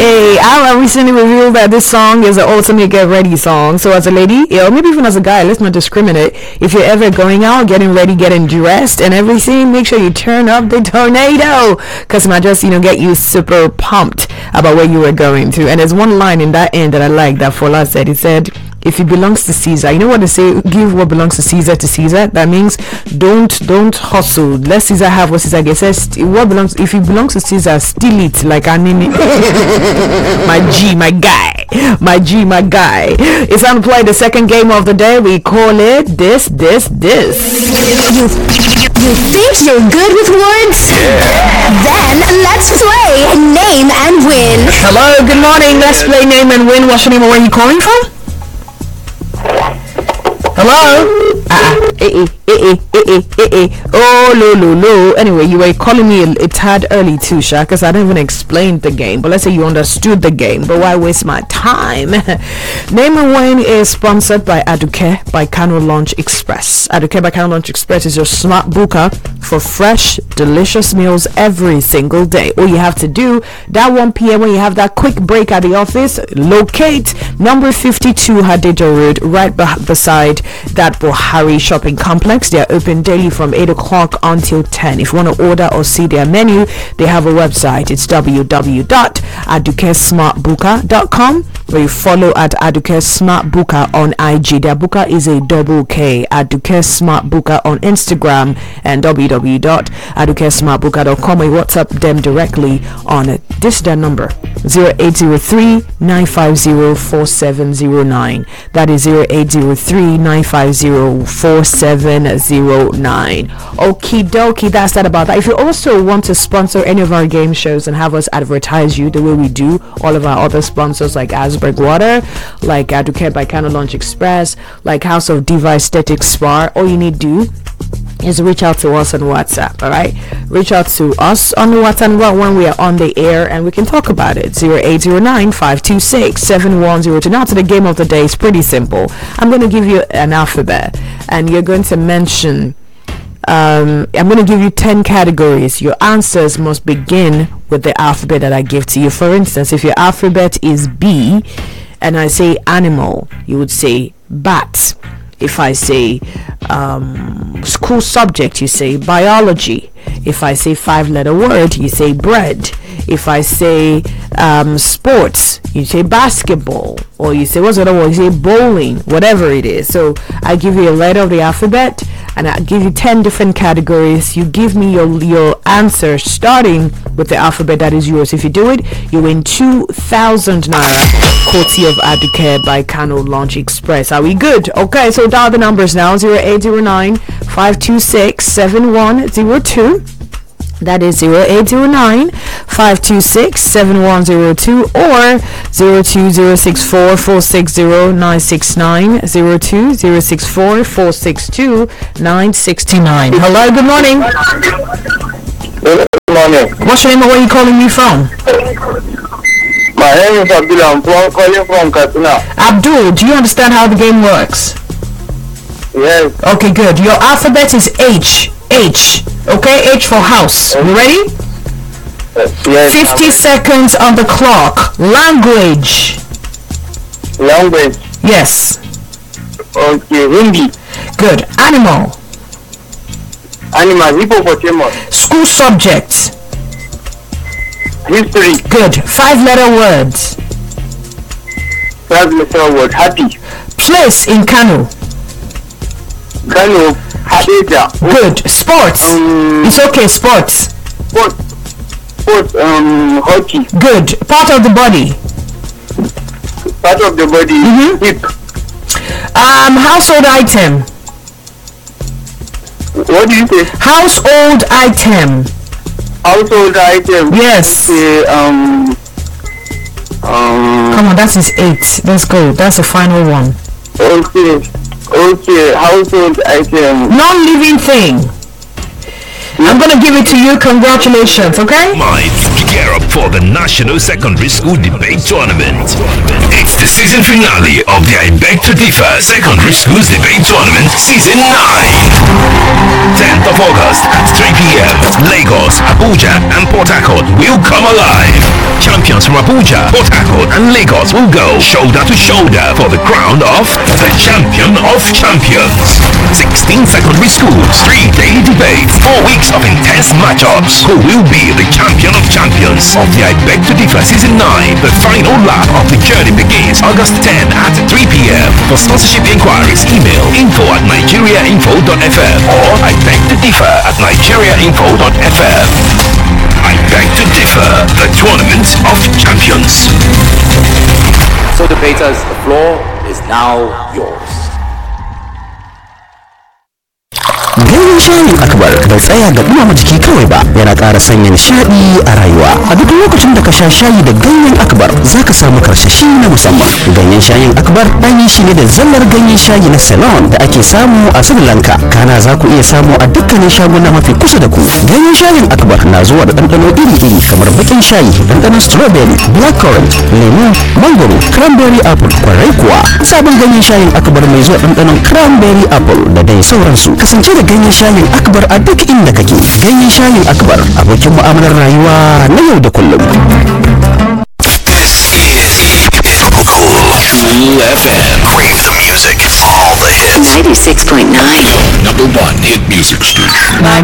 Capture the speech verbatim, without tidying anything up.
Hey, I recently revealed that this song is an ultimate get ready song. So as a lady, or maybe even as a guy, let's not discriminate. If you're ever going out, getting ready, getting dressed and everything, make sure you turn up the tornado, because it might just, you know, get you super pumped about where you were going to. And there's one line in that end that I like that Fola said. He said, if it belongs to Caesar, you know what they say, give what belongs to Caesar to Caesar. That means don't don't hustle, let Caesar have what Caesar gets. Says what belongs, if it belongs to Caesar, steal it like an enemy. My G, my guy, my G, my guy. It's time to play the second game of the day. We call it this this this You, you think you're good with words? Yeah. Then let's play Name and Win. Hello, good morning. Let's play Name and Win. What's your name and where are you calling from? Hello? Ah, eh, eh, eh, eh, eh, eh, eh. Oh, lo, lo, lo. Anyway, you were calling me a, a tad early too, Sha, because I didn't even explain the game. But let's say you understood the game, but why waste my time? Name and Win is sponsored by Aduke by Kano Lunch Express. Aduke by Kano Lunch Express is your smart booker for fresh, delicious meals every single day. All you have to do, that one p.m. when you have that quick break at the office, locate number fifty-two Hadija Road, right be- beside that Buhari shopping complex. They are open daily from eight o'clock until ten. If you want to order or see their menu, they have a website. It's w w w dot aduke smart booker dot com, where you follow at Aduke Smart Booker on I G. Their booker is a double K. Aduke Smart Booker on Instagram, and w w w dot aduke smart booker dot com, where you WhatsApp them directly on it. This is their number, zero eight zero three nine five zero four seven zero nine. That is zero eight zero three nine five zero four seven zero nine. Okie dokie, that's that about that. If you also want to sponsor any of our game shows and have us advertise you the way we do all of our other sponsors, like Asberg Water, like Aduke by Kano Lunch Express, like House of Diva Aesthetic Spa, all you need to do is reach out to us on WhatsApp. All right, reach out to us on WhatsApp when we are on the air, and we can talk about it. Zero eight zero nine five two six seven one zero two. Now to the game of the day. It's pretty simple. I'm going to give you an alphabet, and you're going to mention um I'm going to give you ten categories. Your answers must begin with the alphabet that I give to you. For instance, if your alphabet is B and I say animal, you would say bat. If I say um, school subject, you say biology. If I say five letter word, you say bread. If I say um, sports, you say basketball. Or you say, what's the other one? You say bowling, whatever it is. So I give you a letter of the alphabet, and I give you ten different categories. You give me your your answer starting with the alphabet that is yours. If you do it, you win two thousand naira, courtesy of Aduke by Kano Lunch Express. Are we good? Okay, so dial the numbers now. zero eight zero nine five two six seven one zero two. That is zero eight zero nine five two six seven one zero two, or zero two zero six four four six zero nine six nine, zero two zero six four four six two nine six nine. Hello, good morning. Good morning. What's your name and where are you calling me from? My name is Abdul. I'm calling from Katsina. Abdul, do you understand how the game works? Yes. Okay, good. Your alphabet is H. H. Okay, H for house. You ready? Yes. fifty seconds on the clock. Language. Language. Yes. Okay, Hindi. Good. Animal. Animal, hippopotamus. School subject. History. Good. Five letter words. Five letter word. Happy. Place in Kano. Kano. Hadija. Good. Sports. Um, It's okay. Sports. Sport. Sport. Um, hockey. Good. Part of the body. Part of the body. Mhm. Hip. Um, household item. What do you say? Household item. Household item. Yes. Okay, um. Um. Come on, that is eight. Let's go. That's the final one. Okay. Okay. Household item. Non-living thing. I'm gonna give it to you. Congratulations. Okay. Mind, gear up for the National Secondary School Debate Tournament. It's the season finale of the I Beg to Differ Secondary Schools Debate Tournament Season nine. tenth of August at three p.m. Lagos, Abuja and Port Harcourt will come alive. Champions Champions from Abuja, Port Harcourt, and Lagos will go shoulder to shoulder for the crown of the Champion of Champions. sixteen secondary schools, three-day debate, four weeks of intense matchups. Who will be the Champion of Champions of the I Beg to Differ Season nine? The final lap of the journey begins August tenth at three p.m. For sponsorship inquiries, email info at nigeriainfo dot f m or I beg to differ at nigeriainfo dot f m. I Beg to Differ, the Tournament of Champions. So debaters, the floor is now yours. Ganyen shayin akbar bai tsaya ga ɗumama jiki kawai ba, yana ƙara sanya nishaɗi a rayuwa. A duk lokacin da ka sha shayi da ganyen akbar za ka samu karsashi na musamman. Ganyen shayin akbar an yi shi ne da zallar ganyen shayi na Ceylon da ake samu a Sri Lanka. Kana za ku iya samu a dukkanin shaguna mafi kusa da ku. Ganyen shayin akbar na zuwa da ɗanɗano iri-iri kamar baƙin shayi, ɗanɗanon strawberry, blackcurrant, lemu, mangoro, cranberry apple, kwarai kuwa. Sabon ganyen shayin akbar mai zuwa ɗanɗanon cranberry apple da dai sauransu. Kasance da ganyen shayin akbar a duk inda kake. Ganyen shayin akbar abokin mu'amalar rayuwa na yau da kullum. This is Cool F M. Bring the music, all the hits. ninety-six point nine. Number one hit music station.